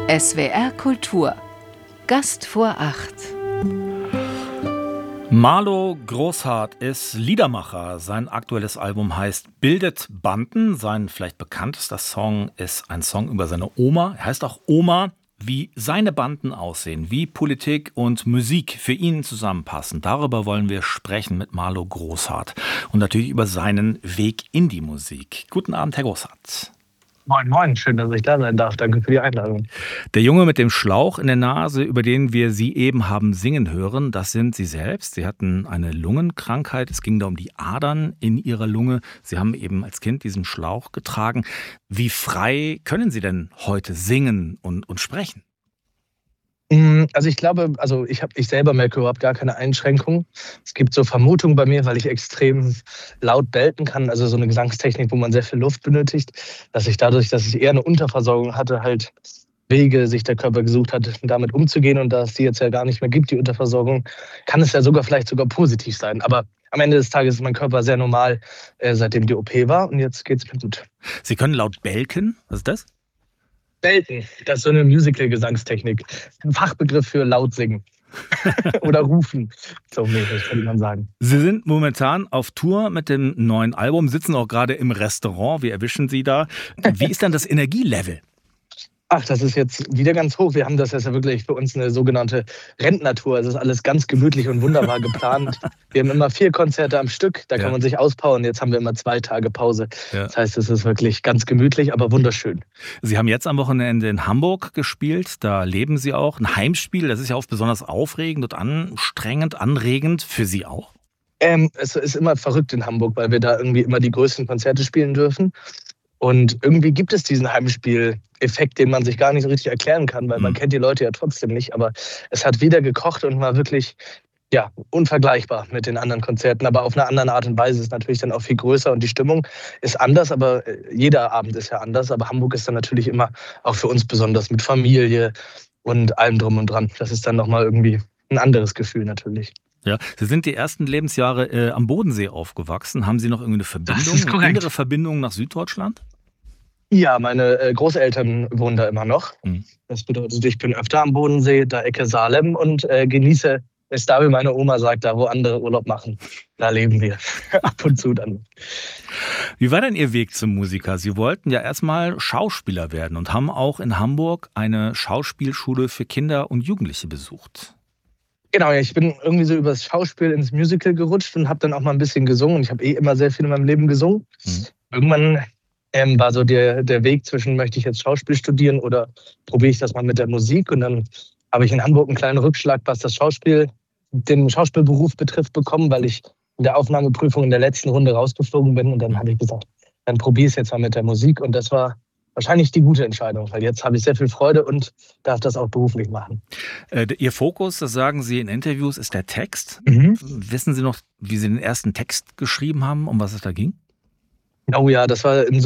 SWR Kultur. Gast vor 8. Marlo Großhardt ist Liedermacher. Sein aktuelles Album heißt Bildet Banden. Sein vielleicht bekanntester Song ist ein Song über seine Oma. Er heißt auch Oma. Wie seine Banden aussehen, wie Politik und Musik für ihn zusammenpassen, darüber wollen wir sprechen mit Marlo Großhardt. Und natürlich über seinen Weg in die Musik. Guten Abend, Herr Großhardt. Moin, moin, schön, dass ich da sein darf. Danke für die Einladung. Der Junge mit dem Schlauch in der Nase, über den wir Sie eben haben singen hören, das sind Sie selbst. Sie hatten eine Lungenkrankheit. Es ging da um die Adern in Ihrer Lunge. Sie haben eben als Kind diesen Schlauch getragen. Wie frei können Sie denn heute singen und sprechen? Also ich selber merke überhaupt gar keine Einschränkungen. Es gibt so Vermutungen bei mir, weil ich extrem laut belten kann, also so eine Gesangstechnik, wo man sehr viel Luft benötigt, dass ich dadurch, dass ich eher eine Unterversorgung hatte, halt Wege sich der Körper gesucht hat, damit umzugehen. Und da es die jetzt ja gar nicht mehr gibt, die Unterversorgung, kann es ja vielleicht sogar positiv sein. Aber am Ende des Tages ist mein Körper sehr normal, seitdem die OP war. Und jetzt geht es mir gut. Sie können laut belken? Was ist das? Belten, das ist so eine Musical-Gesangstechnik. Ein Fachbegriff für laut singen. Oder rufen, so mäßig, könnte man sagen. Sie sind momentan auf Tour mit dem neuen Album, sitzen auch gerade im Restaurant. Wir erwischen Sie da. Wie ist dann das Energielevel? Ach, das ist jetzt wieder ganz hoch. Wir haben das jetzt ja wirklich für uns eine sogenannte Rentnertour. Es ist alles ganz gemütlich und wunderbar geplant. Wir haben immer 4 Konzerte am Stück, da kann man sich auspowern. Jetzt haben wir immer 2 Tage Pause. Ja. Das heißt, es ist wirklich ganz gemütlich, aber wunderschön. Sie haben jetzt am Wochenende in Hamburg gespielt. Da leben Sie auch. Ein Heimspiel, das ist ja oft besonders aufregend und anstrengend, anregend. Für Sie auch? Es ist immer verrückt in Hamburg, weil wir da irgendwie immer die größten Konzerte spielen dürfen. Und irgendwie gibt es diesen Heimspiel-Effekt, den man sich gar nicht so richtig erklären kann, weil man kennt die Leute ja trotzdem nicht. Aber es hat wieder gekocht und war wirklich unvergleichbar mit den anderen Konzerten. Aber auf eine andere Art und Weise ist natürlich dann auch viel größer und die Stimmung ist anders. Aber jeder Abend ist ja anders. Aber Hamburg ist dann natürlich immer auch für uns besonders mit Familie und allem drum und dran. Das ist dann nochmal irgendwie ein anderes Gefühl natürlich. Ja, Sie sind die ersten Lebensjahre am Bodensee aufgewachsen. Haben Sie noch irgendwie eine Verbindung, das ist korrekt, eine innere Verbindung nach Süddeutschland? Ja, meine Großeltern wohnen da immer noch. Das bedeutet, ich bin öfter am Bodensee, da Ecke Salem und genieße es da, wie meine Oma sagt, da wo andere Urlaub machen. Da leben wir ab und zu dann. Wie war denn Ihr Weg zum Musiker? Sie wollten ja erstmal Schauspieler werden und haben auch in Hamburg eine Schauspielschule für Kinder und Jugendliche besucht. Genau, ich bin irgendwie so übers Schauspiel ins Musical gerutscht und habe dann auch mal ein bisschen gesungen. Ich habe immer sehr viel in meinem Leben gesungen. Irgendwann war so der Weg zwischen, möchte ich jetzt Schauspiel studieren oder probiere ich das mal mit der Musik? Und dann habe ich in Hamburg einen kleinen Rückschlag, was den Schauspielberuf betrifft, bekommen, weil ich in der Aufnahmeprüfung in der letzten Runde rausgeflogen bin. Und dann habe ich gesagt, dann probiere ich es jetzt mal mit der Musik. Und das war wahrscheinlich die gute Entscheidung, weil jetzt habe ich sehr viel Freude und darf das auch beruflich machen. Ihr Fokus, das sagen Sie in Interviews, ist der Text. Wissen Sie noch, wie Sie den ersten Text geschrieben haben, um was es da ging? Oh ja, das war in so